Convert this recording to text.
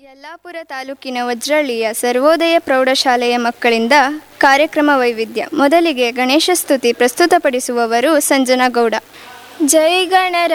ಯಲ್ಲಾಪುರ ತಾಲೂಕಿನ ವಜ್ರಳ್ಳಿಯ ಸರ್ವೋದಯ ಪ್ರೌಢಶಾಲೆಯ ಮಕ್ಕಳಿಂದ ಕಾರ್ಯಕ್ರಮ ವೈವಿಧ್ಯ. ಮೊದಲಿಗೆ ಗಣೇಶ ಸ್ತುತಿ ಪ್ರಸ್ತುತಪಡಿಸುವವರು ಸಂಜನಾ ಗೌಡ. ಜೈ ಗಣರ